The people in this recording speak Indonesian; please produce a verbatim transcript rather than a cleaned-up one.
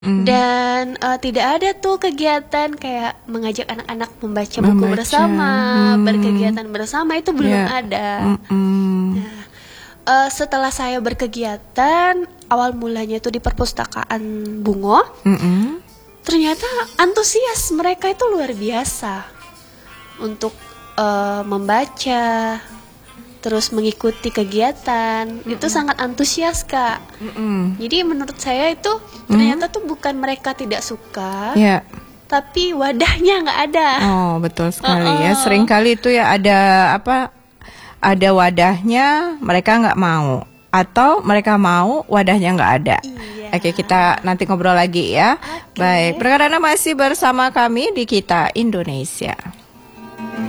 Mm. Dan uh, tidak ada tuh kegiatan kayak mengajak anak-anak membaca buku Membaca. bersama, Hmm. berkegiatan bersama, itu belum Ya. ada. Mm-mm. Nah, uh, setelah saya berkegiatan, awal mulanya itu di perpustakaan Bungo, Mm-mm. ternyata antusias mereka itu luar biasa untuk uh, membaca, terus mengikuti kegiatan. Itu sangat antusias, Kak. Mm-mm. Jadi menurut saya itu ternyata tuh bukan mereka tidak suka, Ya. tapi wadahnya nggak ada. Oh, betul sekali ya. Uh-uh. Seringkali itu ya ada apa? Ada wadahnya, mereka nggak mau, atau mereka mau, wadahnya nggak ada. Iya. Oke, kita nanti ngobrol lagi ya. Oke. Baik, Prakadana masih bersama kami di Kita Indonesia.